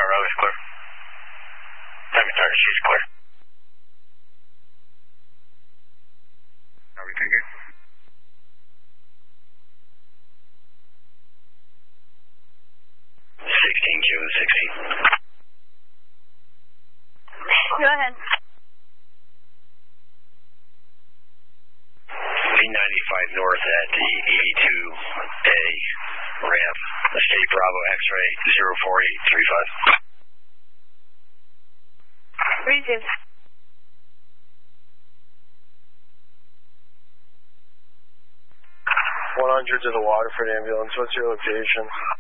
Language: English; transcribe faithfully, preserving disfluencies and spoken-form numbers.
Riley's clear. Timing target, she's clear. Are we thinking? sixteen, Q sixteen. Go ahead. V ninety-five north at the eighty-two A ramp, State Bravo X-ray zero four eight three five. Receive. one hundred to the Waterford ambulance, what's your location?